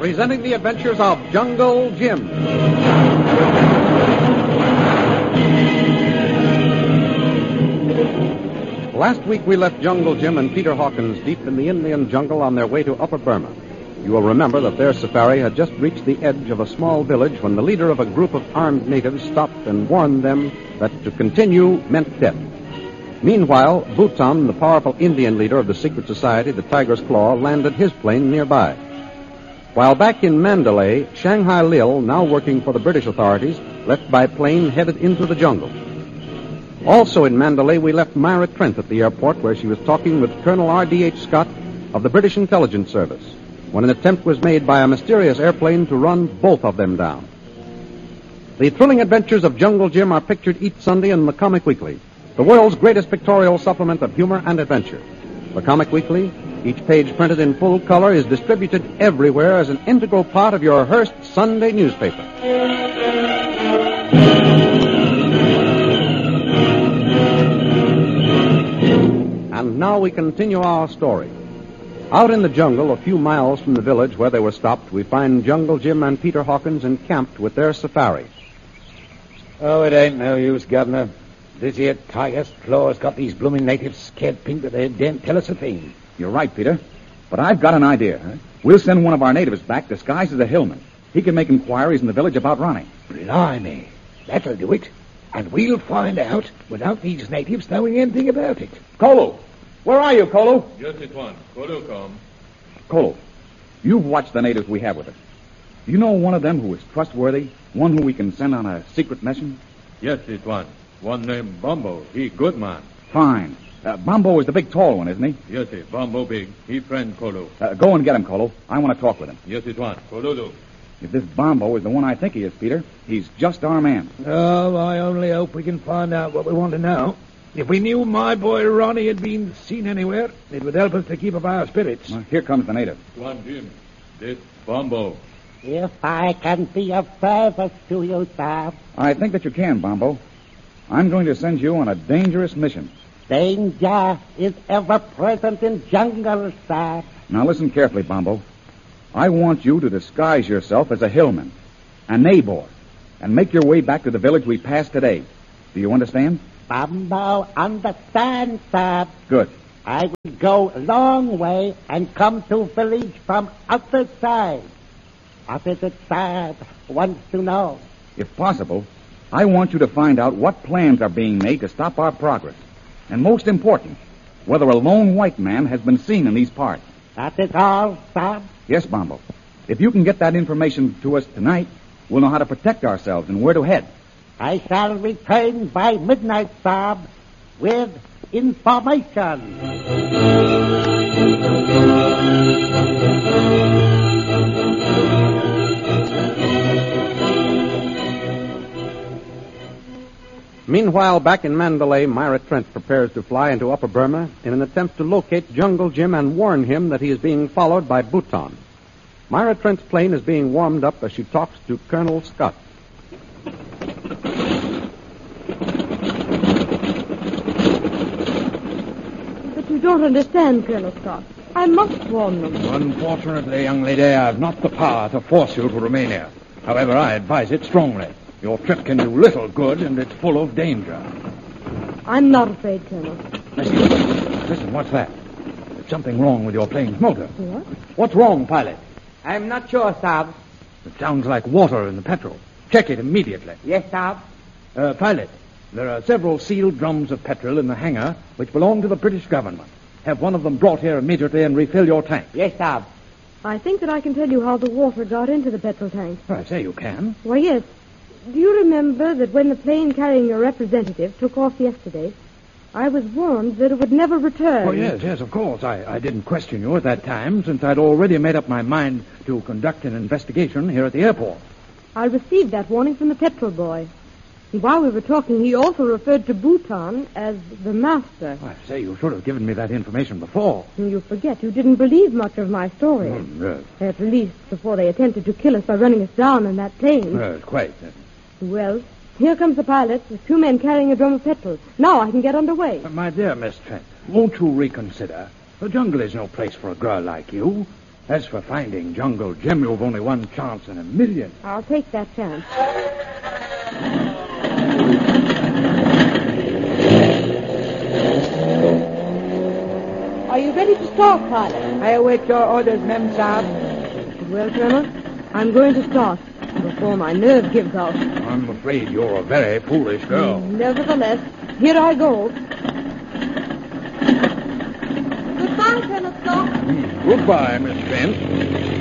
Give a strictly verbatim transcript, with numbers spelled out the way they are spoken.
presenting the adventures of Jungle Jim. Last week we left Jungle Jim and Peter Hawkins deep in the Indian jungle on their way to Upper Burma. You will remember that their safari had just reached the edge of a small village when the leader of a group of armed natives stopped and warned them that to continue meant death. Meanwhile, Bhutan, the powerful Indian leader of the secret society, the Tiger's Claw, landed his plane nearby. While back in Mandalay, Shanghai Lil, now working for the British authorities, left by plane headed into the jungle. Also in Mandalay, we left Myra Trent at the airport where she was talking with Colonel R D H Scott of the British Intelligence Service when an attempt was made by a mysterious airplane to run both of them down. The thrilling adventures of Jungle Jim are pictured each Sunday in the Comic Weekly, the world's greatest pictorial supplement of humor and adventure. The Comic Weekly, each page printed in full color, is distributed everywhere as an integral part of your Hearst Sunday newspaper. And now we continue our story. Out in the jungle, a few miles from the village where they were stopped, we find Jungle Jim and Peter Hawkins encamped with their safari. Oh, it ain't no use, Governor. This here Tiger's Claw's got these blooming natives scared pink that they daren't tell us a thing. You're right, Peter. But I've got an idea. Huh? We'll send one of our natives back disguised as a hillman. He can make inquiries in the village about Ronnie. Blimey. That'll do it. And we'll find out without these natives knowing anything about it. Kolu! Where are you, Kolu? Yes, it one. Kolu come. Kolu, you've watched the natives we have with us. Do you know one of them who is trustworthy? One who we can send on a secret mission? Yes, it one. One named Bumbo. He good man. Fine. Uh, Bumbo is the big tall one, isn't he? Yes, it. Bumbo big. He friend Kolu. Uh, go and get him, Kolu. I want to talk with him. Yes, it one. Kolu do. If this Bumbo is the one I think he is, Peter, he's just our man. Oh, I only hope we can find out what we want to know. If we knew my boy Ronnie had been seen anywhere, it would help us to keep up our spirits. Well, here comes the native. One Jim. This Bumbo. If I can be of service to you, sir. I think that you can, Bumbo. I'm going to send you on a dangerous mission. Danger is ever present in jungle, sir. Now listen carefully, Bumbo. I want you to disguise yourself as a hillman, a neighbor, and make your way back to the village we passed today. Do you understand? Bumbo understand, sir. Good. I will go a long way and come to village from other side. What is it, sir, wants to know? If possible, I want you to find out what plans are being made to stop our progress. And most important, whether a lone white man has been seen in these parts. That is all, sir? Yes, Bumbo. If you can get that information to us tonight, we'll know how to protect ourselves and where to head. I shall return by midnight, sir, with information. Meanwhile, back in Mandalay, Myra Trent prepares to fly into Upper Burma in an attempt to locate Jungle Jim and warn him that he is being followed by Bhutan. Myra Trent's plane is being warmed up as she talks to Colonel Scott. But you don't understand, Colonel Scott. I must warn them. Unfortunately, young lady, I've not the power to force you to remain here. However, I advise it strongly. Your trip can do little good, and it's full of danger. I'm not afraid, Colonel. Listen, listen, what's that? There's something wrong with your plane's motor. What? What's wrong, pilot? I'm not sure, sir. It sounds like water in the petrol. Check it immediately. Yes, sir. Uh, pilot, there are several sealed drums of petrol in the hangar which belong to the British government. Have one of them brought here immediately and refill your tank. Yes, sir. I think that I can tell you how the water got into the petrol tank. I say you can. Why, yes. Do you remember that when the plane carrying your representative took off yesterday, I was warned that it would never return? Oh, yes, yes, of course. I, I didn't question you at that time, since I'd already made up my mind to conduct an investigation here at the airport. I received that warning from the petrol boy. And while we were talking, he also referred to Bhutan as the master. I say, you should have given me that information before. And you forget, you didn't believe much of my story. Mm, yes. At least before they attempted to kill us by running us down in that plane. Yes, quite. Well, here comes the pilot with two men carrying a drum of petrol. Now I can get underway. Uh, my dear Miss Trent, won't you reconsider? The jungle is no place for a girl like you. As for finding Jungle Jim, you've only one chance in a million. I'll take that chance. Are you ready to start, pilot? I await your orders, Mem Saab. Well, Colonel, I'm going to start before my nerve gives out. I'm afraid you're a very foolish girl. Nevertheless, here I go. Goodbye, Colonel Scott. Goodbye, Miss Trent.